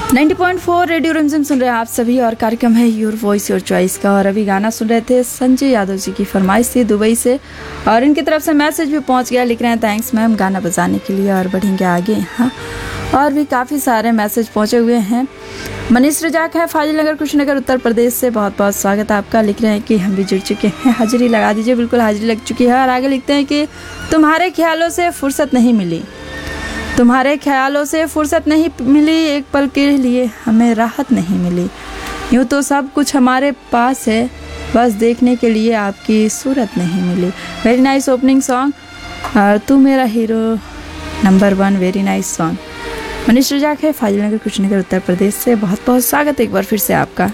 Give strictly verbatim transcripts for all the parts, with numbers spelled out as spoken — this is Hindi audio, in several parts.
नब्बे पॉइंट चार रेडियो रिमझिम सुन रहे हैं आप सभी और कार्यक्रम है योर वॉइस योर चॉइस का। और अभी गाना सुन रहे थे संजय यादव जी की फरमाइश थी दुबई से और इनकी तरफ से मैसेज भी पहुंच गया। लिख रहे हैं थैंक्स मैम गाना बजाने के लिए और बढ़ेंगे आगे। हाँ, और भी काफ़ी सारे मैसेज पहुंचे हुए हैं। मनीष रजाक है फाजिल नगर कुशीनगर उत्तर प्रदेश से, बहुत बहुत स्वागत है आपका। लिख रहे हैं कि हम भी जुड़ चुके हैं, हाजिरी लगा दीजिए। बिल्कुल हाजिरी लग चुकी है। और आगे लिखते हैं कि तुम्हारे ख्यालों से फुर्सत नहीं मिली, तुम्हारे ख्यालों से फुर्सत नहीं मिली, एक पल के लिए हमें राहत नहीं मिली। यूँ तो सब कुछ हमारे पास है, बस देखने के लिए आपकी सूरत नहीं मिली। वेरी नाइस ओपनिंग सॉन्ग और तू मेरा hero number one, very nice song. Manish Razzaq है फाजिल नगर कुशीनगर उत्तर प्रदेश से, बहुत बहुत स्वागत एक बार फिर से आपका।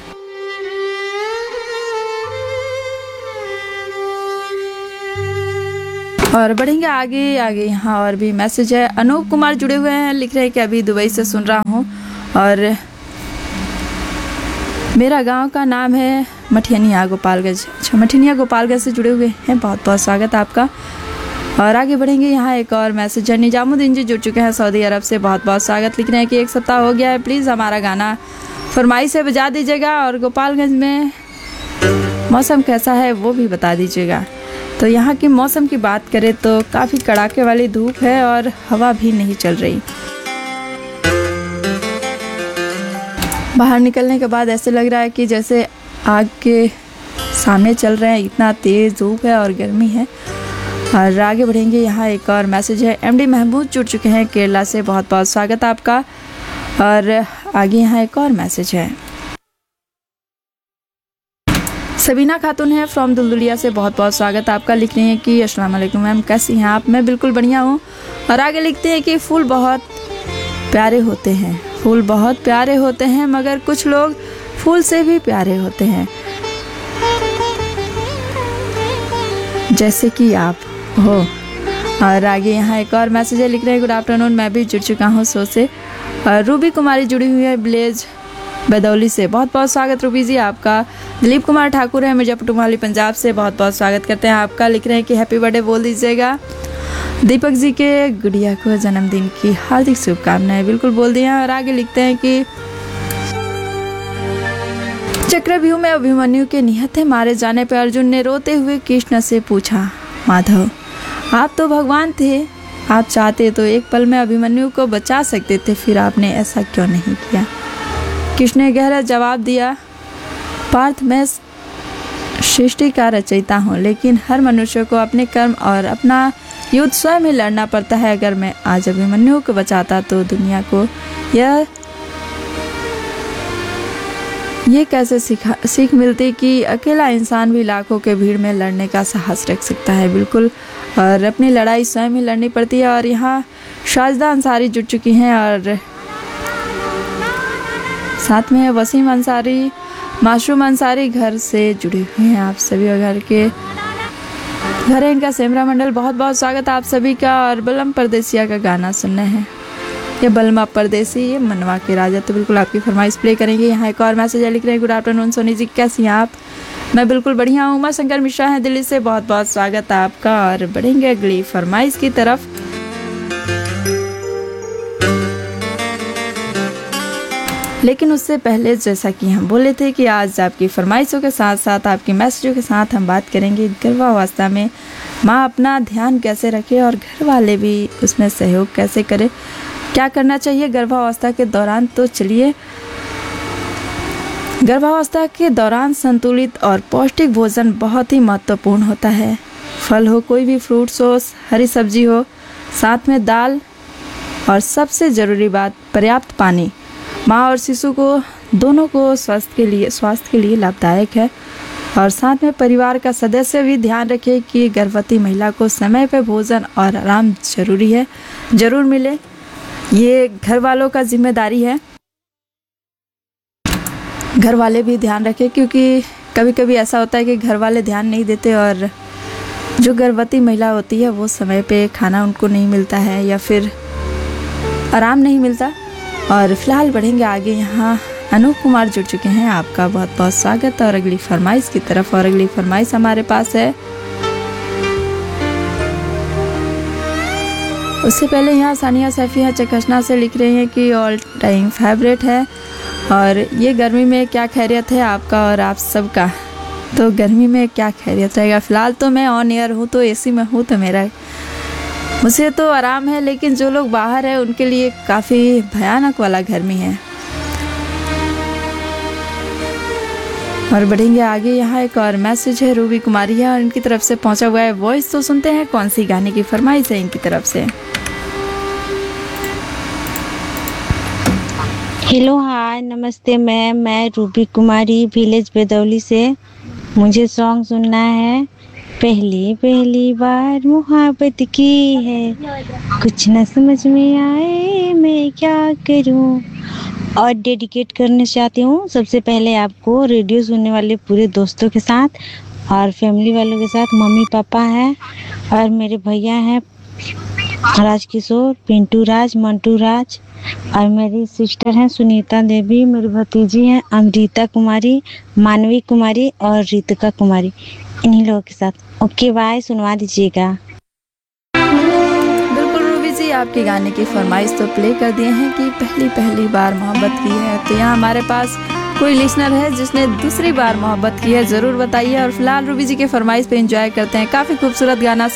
और बढ़ेंगे आगे आगे। यहाँ और भी मैसेज है। अनूप कुमार जुड़े हुए हैं, लिख रहे हैं कि अभी दुबई से सुन रहा हूँ और मेरा गांव का नाम है मठियनिया गोपालगंज। अच्छा, मठियनिया गोपालगंज से जुड़े हुए हैं, बहुत बहुत स्वागत आपका। और आगे बढ़ेंगे। यहाँ एक और मैसेज है। निजामुद्दीन जी जुड़ चुके हैं सऊदी अरब से, बहुत बहुत स्वागत। लिख रहे हैं कि एक सप्ताह हो गया है, प्लीज़ हमारा गाना फरमाइश से बजा दीजिएगा और गोपालगंज में मौसम कैसा है वो भी बता दीजिएगा। तो यहाँ की मौसम की बात करें तो काफ़ी कड़ाके वाली धूप है और हवा भी नहीं चल रही। बाहर निकलने के बाद ऐसे लग रहा है कि जैसे आग के सामने चल रहे हैं, इतना तेज़ धूप है और गर्मी है। और आगे बढ़ेंगे। यहाँ एक और मैसेज है। एमडी महमूद जुड़ चुके हैं केरला से, बहुत बहुत स्वागत आपका। और आगे यहाँ एक और मैसेज है। सबीना खातून है फ्रॉम दुलदुलिया से, बहुत बहुत स्वागत आपका। लिख रही हैं कि अस्सलाम वालेकुम मैम, कैसी हैं आप? मैं बिल्कुल बढ़िया हूँ। और आगे लिखते हैं कि फूल बहुत प्यारे होते हैं, फूल बहुत प्यारे होते हैं, मगर कुछ लोग फूल से भी प्यारे होते हैं, जैसे कि आप हो। और आगे यहाँ एक और मैसेज है। लिख रहे हैं गुड आफ्टरनून, मैं भी जुड़ चुका हूँ सो से। और रूबी कुमारी जुड़ी हुई है ब्लेज बदौली से, बहुत बहुत स्वागत रूबी जी आपका। दिलीप कुमार ठाकुर है मिर्जापुर पंजाब से, बहुत बहुत स्वागत करते हैं आपका। लिख रहे हैं कि हैप्पी बर्थडे बोल दीजिएगा। दीपक जी के गुड़िया को जन्मदिन की हार्दिक शुभकामनाएं, बिल्कुल बोल दिए हैं। और आगे लिखते हैं कि चक्रव्यूह में अभिमन्यु के निहत्थे मारे जाने पर अर्जुन ने रोते हुए कृष्ण से पूछा, माधव आप तो भगवान थे, आप चाहते तो एक पल में अभिमन्यु को बचा सकते थे, फिर आपने ऐसा क्यों नहीं किया? कृष्ण ने गहरा जवाब दिया, पार्थ मैं सृष्टि का रचयिता हूँ, लेकिन हर मनुष्य को अपने कर्म और अपना युद्ध स्वयं ही लड़ना पड़ता है। अगर मैं आज अभिमन्यु को बचाता तो दुनिया को यह ये कैसे सीखा सीख मिलती कि अकेला इंसान भी लाखों के भीड़ में लड़ने का साहस रख सकता है। बिल्कुल, और अपनी लड़ाई स्वयं ही लड़नी पड़ती है। और यहाँ शाजिदा अंसारी जुड़ चुकी हैं और साथ में है वसीम अंसारी, माशरूम अंसारी घर से जुड़े हुए हैं आप सभी। और घर के घर है इनका सेमरा मंडल, बहुत बहुत स्वागत आप सभी का। और बलम परदेसिया का गाना सुनना है, ये बलमा परदेसी, ये मनवा के राजा, तो बिल्कुल आपकी फरमाइश प्ले करेंगे। यहाँ एक और मैसेज है। लिख रहे हैं गुड आफ्टरनून सोनी जी, कैसी हैं आप? मैं बिल्कुल बढ़िया हूँ। उमा शंकर मिश्रा हैं दिल्ली से, बहुत बहुत स्वागत आपका। और बढ़ेंगे अगली फरमाइश की तरफ। लेकिन उससे पहले जैसा कि हम बोले थे कि आज आपकी फरमाइशों के साथ साथ आपके मैसेजों के साथ हम बात करेंगे गर्भावस्था में माँ अपना ध्यान कैसे रखे और घर वाले भी उसमें सहयोग कैसे करें, क्या करना चाहिए गर्भावस्था के दौरान। तो चलिए, गर्भावस्था के दौरान संतुलित और पौष्टिक भोजन बहुत ही महत्वपूर्ण होता है। फल हो, कोई भी फ्रूट्स हो, हरी सब्जी हो, साथ में दाल, और सबसे ज़रूरी बात पर्याप्त पानी। माँ और शिशु को दोनों को स्वास्थ्य के लिए स्वास्थ्य के लिए लाभदायक है। और साथ में परिवार का सदस्य भी ध्यान रखे कि गर्भवती महिला को समय पर भोजन और आराम जरूरी है जरूर मिले, ये घर वालों का जिम्मेदारी है। घर वाले भी ध्यान रखें, क्योंकि कभी कभी ऐसा होता है कि घर वाले ध्यान नहीं देते और जो गर्भवती महिला होती है वो समय पे खाना उनको नहीं मिलता है या फिर आराम नहीं मिलता। और फिलहाल बढ़ेंगे आगे। यहाँ अनूप कुमार जुड़ चुके हैं, आपका बहुत बहुत स्वागत। और अगली फरमाइश की तरफ, और अगली फरमाइश हमारे पास है। उससे पहले यहाँ सानिया सैफिया चकचना से लिख रही हैं कि ऑल टाइम फेवरेट है और ये गर्मी में क्या खैरियत है आपका और आप सबका। तो गर्मी में क्या खैरियत रहेगा, फ़िलहाल तो मैं ऑन एयर हूँ तो एसी में हूँ तो मेरा मुझे तो आराम है, लेकिन जो लोग बाहर हैं उनके लिए काफ़ी भयानक वाला गर्मी है। और बढ़ेंगे आगे, यहाँ एक और मैसेज है रूबी कुमारी है और इनकी तरफ से पहुंचा हुआ है वॉइस। तो सुनते हैं कौन सी गाने की फरमाइश है इनकी तरफ से। हेलो हाय नमस्ते मैम, मैं रूबी कुमारी विलेज बेदौली से। मुझे सॉन्ग सुनना है पहली पहली बार मोहब्बत की है, कुछ न समझ में आए मैं क्या करूं। और डेडिकेट करना चाहती हूँ सबसे पहले आपको, रेडियो सुनने वाले पूरे दोस्तों के साथ और फैमिली वालों के साथ। मम्मी पापा हैं और मेरे भैया हैं राजकिशोर, पिंटू राज, मंटू राज, और मेरी सिस्टर हैं सुनीता देवी, मेरी भतीजी हैं अमृता कुमारी, मानवी कुमारी और रितिका कुमारी, इन्हीं लोगों के साथ। ओके बाय, सुनवा दीजिएगा। बिल्कुल रूबी जी, आपके गाने की फरमाइश तो प्ले कर दिए हैं कि पहली पहली बार मोहब्बत की है। तो यहाँ हमारे पास कोई लिसनर है जिसने दूसरी बार मोहब्बत की है, ज़रूर बताइए। और फिलहाल रूबी जी के फरमाइश पे एंजॉय करते हैं काफ़ी खूबसूरत गाना।